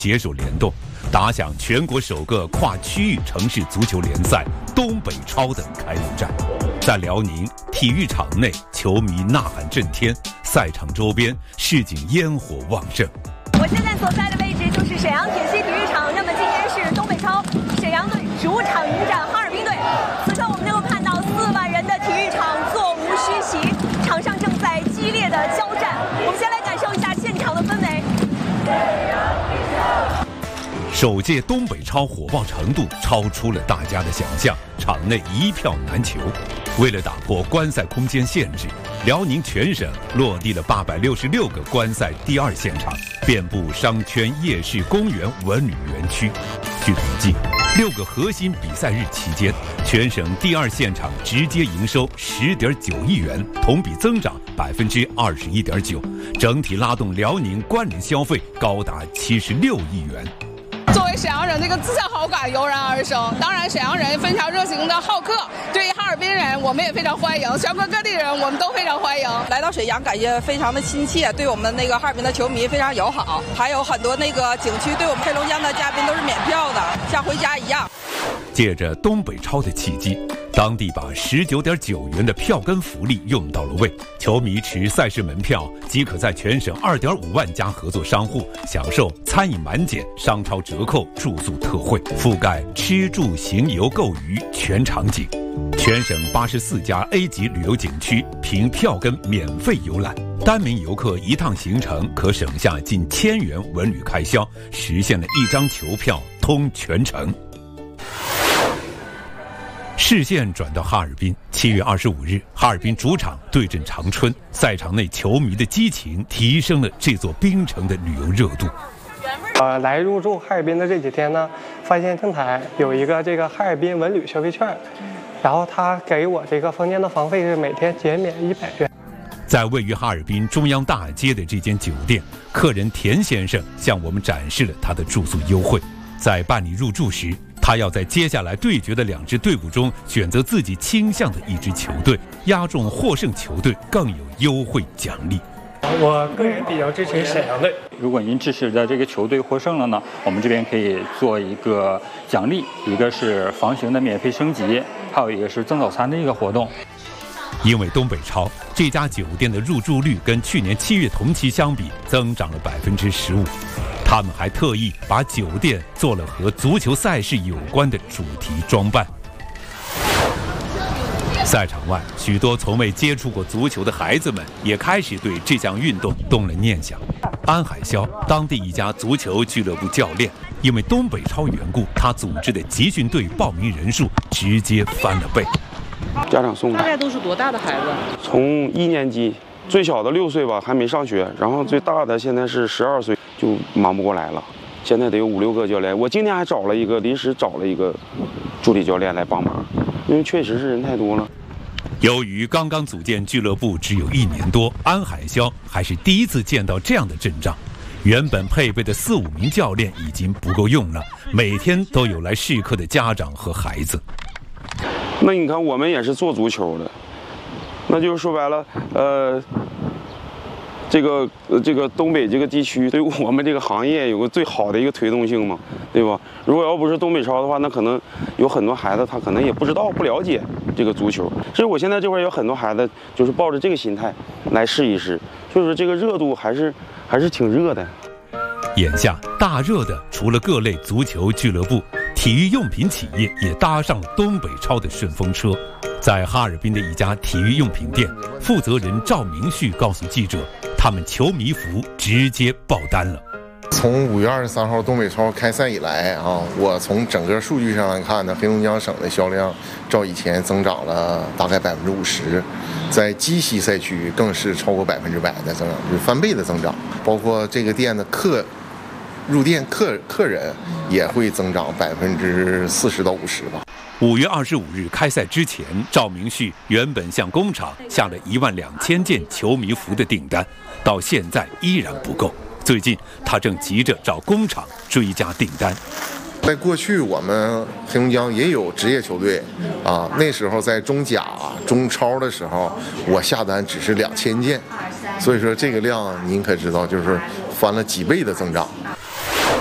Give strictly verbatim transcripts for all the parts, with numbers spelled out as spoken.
携手联动，打响全国首个跨区域城市足球联赛东北超的开幕战。在辽宁体育场内，球迷呐喊震天，赛场周边市井烟火旺盛。 我现在所在的位置就是沈阳铁西体育场。那么今年是东北超沈阳队主场迎战哈尔滨队。此刻我们能够看到四万人的体育场座无虚席，场上正在激烈的交战。我们先来感受一下现场的氛围。 首届东北超火爆程度超出了大家的想象，场内一票难求。为了打破观赛空间限制，辽宁全省落地了八百六十六个观赛第二现场，遍布商圈、夜市、公园、文旅园区。据统计，六个核心比赛日期间，全省第二现场直接营收十点九亿元，同比增长百分之二十一点九，整体拉动辽宁关联消费高达七十六亿元。 作为沈阳人，这个自豪感油然而生。当然，沈阳人非常热情的好客，对于哈尔滨人，我们也非常欢迎；全国各地人，我们都非常欢迎。 来到沈阳，感觉非常的亲切，对我们那个哈尔滨的球迷非常友好。还有很多那个景区对我们黑龙江的嘉宾都是免票的，像回家一样。 借着东北超的契机，当地把十九点九元的票根福利用到了位，球迷持赛事门票即可在全省二点五万家合作商户享受餐饮满减、商超折扣、住宿特惠，覆盖吃住行游购娱全场景。全省八十四家 A 级旅游景区凭票根免费游览，单名游客一趟行程可省下近千元文旅开销，实现了一张球票通全程。视线转到哈尔滨，七月二十五日，哈尔滨主场对阵长春，赛场内球迷的激情提升了这座冰城的旅游热度。 呃，来入住哈尔滨的这几天呢，发现正台有一个这个哈尔滨文旅消费券，然后他给我这个房间的房费是每天减免一百元。 在位于哈尔滨中央大街的这间酒店，客人田先生向我们展示了他的住宿优惠。在办理入住时，他要在接下来对决的两支队伍中选择自己倾向的一支球队，押中获胜球队更有优惠奖励。 我个人比较支持沈阳队。 如果您支持的这个球队获胜了呢，我们这边可以做一个奖励，一个是房型的免费升级，还有一个是赠早餐的一个活动。 因为东北超，这家酒店的入住率跟去年七月同期相比增长了百分之十五。他们还特意把酒店做了和足球赛事有关的主题装扮。赛场外，许多从未接触过足球的孩子们也开始对这项运动动了念想。安海潇，当地一家足球俱乐部教练，因为东北超缘故，他组织的集训队报名人数直接翻了倍。 家长送的。 大概都是多大的孩子？ 从一年级，最小的六岁吧，还没上学，然后最大的现在是十二岁，就忙不过来了。现在得有五六个教练，我今天还找了一个，临时找了一个助理教练来帮忙，因为确实是人太多了。 由于刚刚组建俱乐部只有一年多，安海潇还是第一次见到这样的阵仗。原本配备的四五名教练已经不够用了，每天都有来试课的家长和孩子。 那你看，我们也是做足球的，那就是说白了，呃，这个呃这个东北这个地区对我们这个行业有个最好的一个推动性嘛，对吧？如果要不是东北超的话，那可能有很多孩子他可能也不知道、不了解这个足球。所以我现在这块有很多孩子就是抱着这个心态来试一试，所以说这个热度还是还是挺热的。 眼下大热的除了各类足球俱乐部，体育用品企业也搭上了东北超的顺风车。在哈尔滨的一家体育用品店，负责人赵明旭告诉记者，他们球迷服直接爆单了。 从五月二十三号东北超开赛以来啊，我从整个数据上来看呢，黑龙江省的销量照以前增长了大概百分之五十，在鸡西赛区更是超过百分之百的增长，就是翻倍的增长。包括这个店的客入店客客人也会增长百分之四十到五十吧。 五月二十五日开赛之前，赵明旭原本向工厂下了一万两千件球迷服的订单，到现在依然不够。最近他正急着找工厂追加订单。 在过去，我们黑龙江也有职业球队啊，那时候在中甲、中超的时候，我下单只是两千件，所以说这个量您可知道，就是翻了几倍的增长。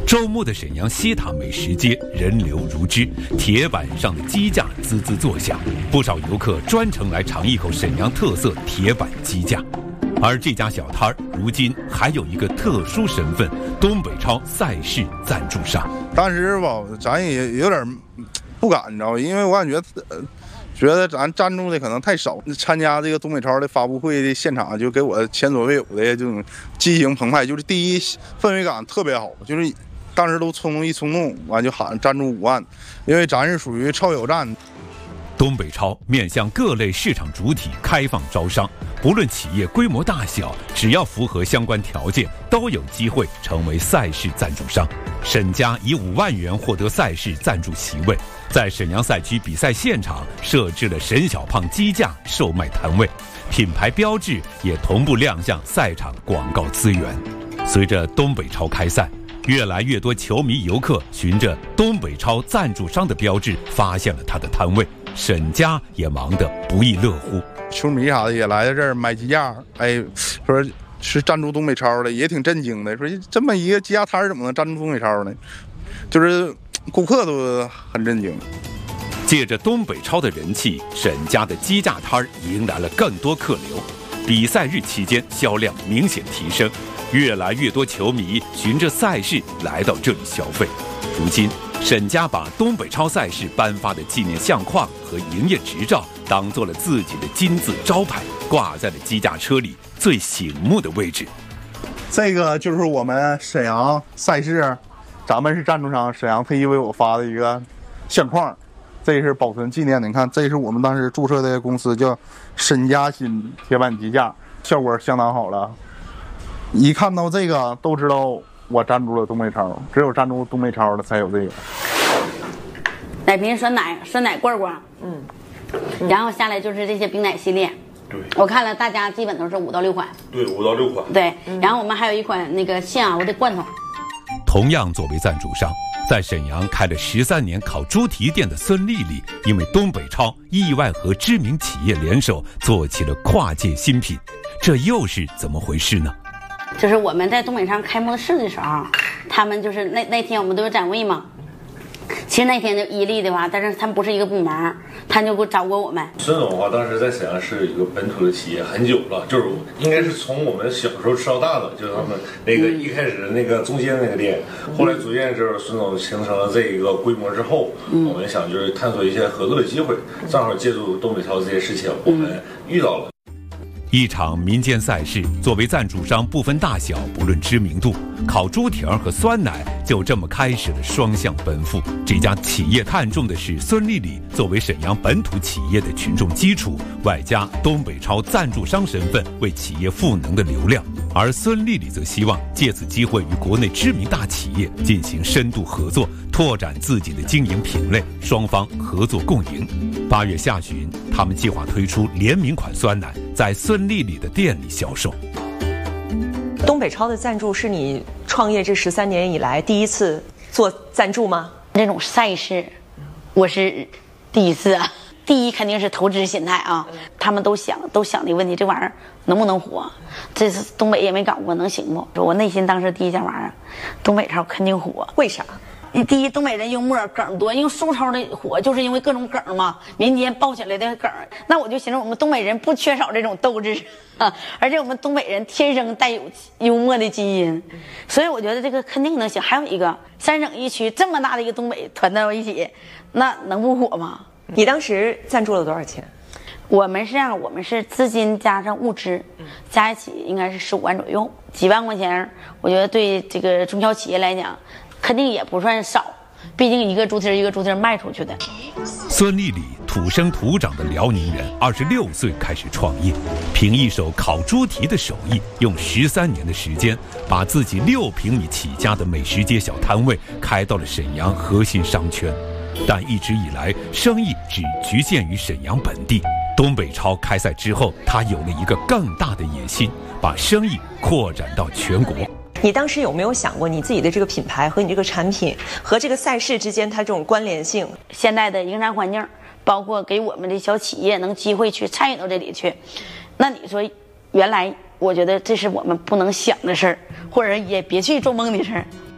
周末的沈阳西塔美食街人流如织，铁板上的鸡架滋滋作响，不少游客专程来尝一口沈阳特色铁板鸡架。而这家小摊儿如今还有一个特殊身份——东北超赛事赞助商。 当时吧，咱也有点不敢，你知道吗？因为我感觉，呃，觉得咱赞助的可能太少。参加这个东北超的发布会的现场，就给我前所未有的这种激情澎湃。就是第一，氛围感特别好，就是当时都冲动一冲动，完就喊赞助五万，因为咱是属于超有站。 东北超面向各类市场主体开放招商，不论企业规模大小，只要符合相关条件，都有机会成为赛事赞助商。沈家以五万元获得赛事赞助席位，在沈阳赛区比赛现场设置了沈小胖鸡架售卖摊位，品牌标志也同步亮相赛场广告资源。随着东北超开赛，越来越多球迷游客循着东北超赞助商的标志发现了他的摊位，沈家也忙得不亦乐乎。 球迷啥的也来到这儿买鸡架，哎，说是赞助东北超的，也挺震惊的。说这么一个鸡架摊怎么能赞助东北超呢？就是顾客都很震惊。 借着东北超的人气，沈家的鸡架摊迎来了更多客流。比赛日期间销量明显提升，越来越多球迷循着赛事来到这里消费。如今，沈家把东北超赛事颁发的纪念相框和营业执照当做了自己的金字招牌，挂在了机架车里最醒目的位置。 这个就是我们沈阳赛事，咱们是赞助商，沈阳特意为我发的一个相框，这是保存纪念的。你看，这是我们当时注册的公司叫沈家新铁板机架，效果相当好了。一看到这个都知道我赞助了东北超，只有赞助东北超的才有这个。 奶瓶酸奶、酸奶罐罐，嗯，然后下来就是这些冰奶系列。对，我看了大家基本都是五到六款。 对，五到六款。 对，然后我们还有一款那个现熬的罐头。 同样作为赞助商，在沈阳开了十三年烤猪蹄店的孙丽丽，因为东北超意外和知名企业联手，做起了跨界新品，这又是怎么回事呢？ 就是我们在东北超开幕式的时候，他们就是那那天我们都有展位嘛。其实那天就伊利的话，但是他们不是一个部门，他就给我找过我们。 孙总的话，当时在沈阳是一个本土的企业很久了，就是应该是从我们小时候吃到大的，就是他们那个一开始那个中间那个店，后来逐渐就是孙总形成了这一个规模之后，我们想就是探索一些合作的机会，正好借助东北超这些事情，我们遇到了。 一场民间赛事，作为赞助商，不分大小，不论知名度，烤猪蹄儿和酸奶就这么开始了双向奔赴。这家企业看重的是孙丽丽作为沈阳本土企业的群众基础，外加东北超赞助商身份为企业赋能的流量。而孙丽丽则希望借此机会与国内知名大企业进行深度合作，拓展自己的经营品类，双方合作共赢。八月下旬，他们计划推出联名款酸奶，在孙丽丽的店里销售。 东北超的赞助是你创业这十三年以来第一次做赞助吗？ 这种赛事，我是第一次啊。第一肯定是投资心态啊，他们都想都想的问题，这玩意儿能不能火？这次东北也没搞过，能行不？我内心当时第一想玩意儿，东北超肯定火。 为啥？ 第一，东北人幽默梗多，因为苏超的火就是因为各种梗嘛，民间爆起来的梗。那我就寻思我们东北人不缺少这种斗志啊，而且我们东北人天生带有幽默的基因，所以我觉得这个肯定能行。还有一个三省一区这么大的一个东北团到一起，那能不火吗？ 你当时赞助了多少钱？ 我们是这样，我们是资金加上物资，加一起应该是十五万左右，几万块钱。我觉得对这个中小企业来讲，肯定也不算少，毕竟一个猪蹄一个猪蹄卖出去的。 孙丽丽土生土长的辽宁人，二十六岁开始创业，凭一手烤猪蹄的手艺，用十三年的时间，把自己六平米起家的美食街小摊位开到了沈阳核心商圈。但一直以来，生意只局限于沈阳本地。东北超开赛之后，他有了一个更大的野心，把生意扩展到全国。 你当时有没有想过，你自己的这个品牌和你这个产品和这个赛事之间它这种关联性？ 现在的营商环境，包括给我们的小企业能机会去参与到这里去，那你说，原来我觉得这是我们不能想的事儿，或者也别去做梦的事儿。